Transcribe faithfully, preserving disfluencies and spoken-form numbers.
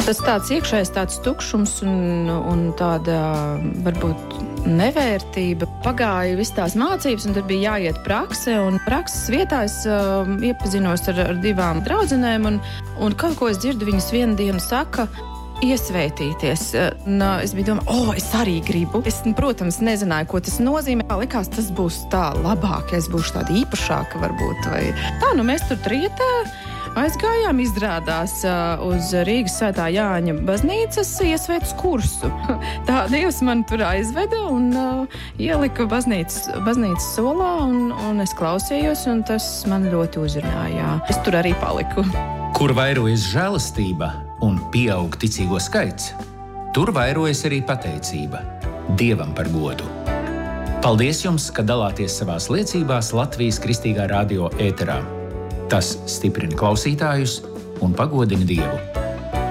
Tas tāds iekšējs tāds tukšums un, un tāda varbūt nevērtība. Pagāja viss tās mācības, un tad bija jāiet prakse, un prakses vietā es uh, iepazinos ar, ar divām draudzenēm, un, un kaut ko es dzirdu, viņas vienu dienu saka, iesvētīties. Un, uh, es biju domā, o, oh, es arī gribu. Es, protams, nezināju, ko tas nozīmē. Likās, tas būs tā labāk, ja es būšu tāda īpašāka varbūt. Vai... Tā, nu mēs tur trietā aizgājām, izrādās uz Rīgas Svētā Jāņa baznīcas iesvētas kursu. Tā Dievs man tur aizveda un uh, ielika baznīcas, baznīcas solā, un, un es klausījos, un tas man ļoti uzrunāja. Es tur arī paliku. Kur vairojas žēlastība un pieaug ticīgo skaits, tur vairojas arī pateicība Dievam par godu. Paldies jums, ka dalāties savās liecībās Latvijas Kristīgā radio ēterā. Tas stiprina klausītājus un pagodina Dievu.